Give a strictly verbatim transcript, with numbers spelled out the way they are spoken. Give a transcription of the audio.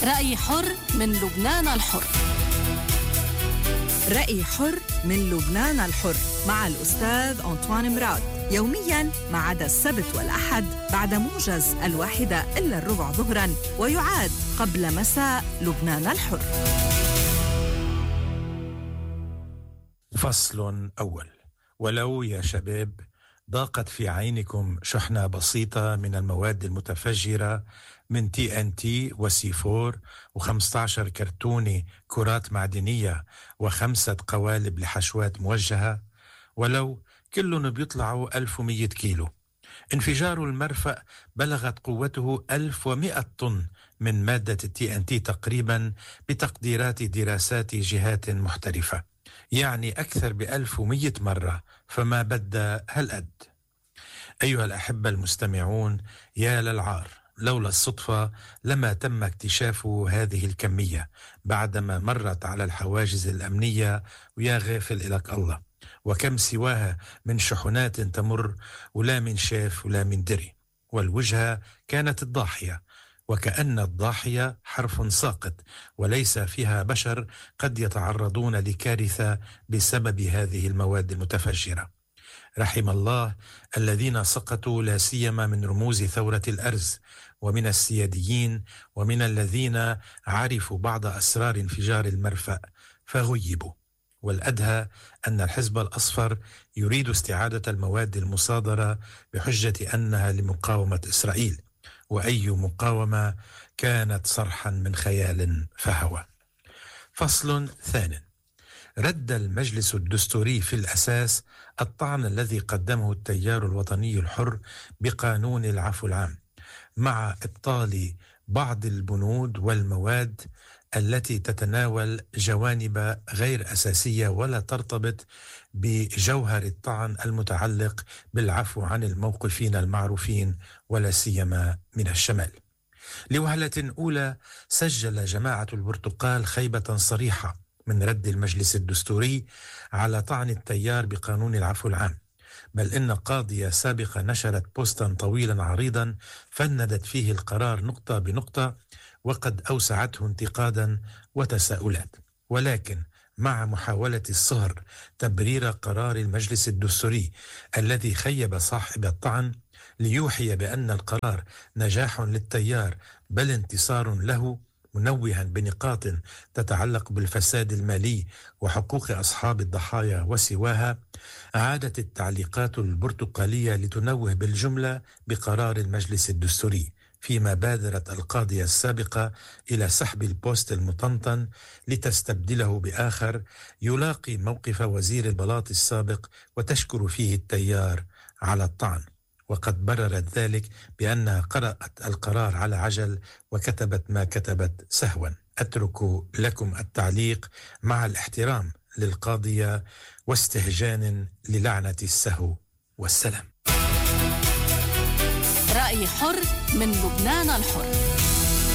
رأي حر من لبنان الحر. رأي حر من لبنان الحر مع الأستاذ أنطوان مراد، يومياً ما عدا السبت والأحد بعد موجز الواحدة إلا الربع ظهراً، ويعاد قبل مساء لبنان الحر. فصل أول. ولو يا شباب ضاقت في عينكم شحنة بسيطة من المواد المتفجرة من تي ان تي وسي فور وخمسة عشر كرتونة كرات معدنية وخمسة قوالب لحشوات موجهة، ولو كلهم بيطلعوا ألف ومية كيلو. انفجار المرفأ بلغت قوته ألف ومئة طن من مادة التي ان تي تقريبا بتقديرات دراسات جهات محترفة، يعني أكثر بألف ومية مرة، فما بدأ هالقد. أيها الأحبة المستمعون، يا للعار، لولا الصدفة لما تم اكتشاف هذه الكمية بعدما مرت على الحواجز الأمنية، ويا غافل إلك الله، وكم سواها من شحنات تمر ولا من شاف ولا من دري. والوجهة كانت الضاحية، وكأن الضاحية حرف ساقط وليس فيها بشر قد يتعرضون لكارثة بسبب هذه المواد المتفجرة. رحم الله الذين سقطوا، لا سيما من رموز ثورة الأرز ومن السياديين ومن الذين عرفوا بعض أسرار انفجار المرفأ فغيبوا. والأدهى أن الحزب الأصفر يريد استعادة المواد المصادرة بحجة أنها لمقاومة إسرائيل، وأي مقاومة كانت صرحا من خيال فهوى. فصل ثانٍ. رد المجلس الدستوري في الأساس الطعن الذي قدمه التيار الوطني الحر بقانون العفو العام، مع إبطال بعض البنود والمواد التي تتناول جوانب غير أساسية ولا ترتبط بجوهر الطعن المتعلق بالعفو عن الموقفين المعروفين ولا سيما من الشمال. لوهلة أولى سجل جماعة البرتقال خيبة صريحة من رد المجلس الدستوري على طعن التيار بقانون العفو العام، بل إن قاضية سابقة نشرت بوستا طويلا عريضا فندت فيه القرار نقطة بنقطة، وقد أوسعته انتقادا وتساؤلات، ولكن مع محاولة الصهر تبرير قرار المجلس الدستوري الذي خيب صاحب الطعن ليوحي بأن القرار نجاح للتيار بل انتصار له، منوها بنقاط تتعلق بالفساد المالي وحقوق أصحاب الضحايا وسواها. عادت التعليقات البرتقالية لتنوه بالجملة بقرار المجلس الدستوري، فيما بادرت القاضية السابقة إلى سحب البوست المطنطن لتستبدله بآخر يلاقي موقف وزير البلاط السابق وتشكر فيه التيار على الطعن، وقد بررت ذلك بأنها قرأت القرار على عجل وكتبت ما كتبت سهوا. أترك لكم التعليق مع الاحترام للقاضية واستهجان للعنة السهو، والسلام. رأي حر من لبنان الحر.